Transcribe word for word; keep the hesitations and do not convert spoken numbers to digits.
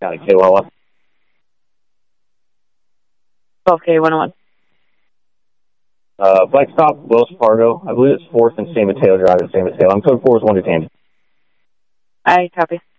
County, K Y Y. twelve K one oh one. Uh, bike stop, Wells Fargo. I believe it's fourth and San Mateo Drive in San Mateo. I'm code four is one to Tandy. I copy.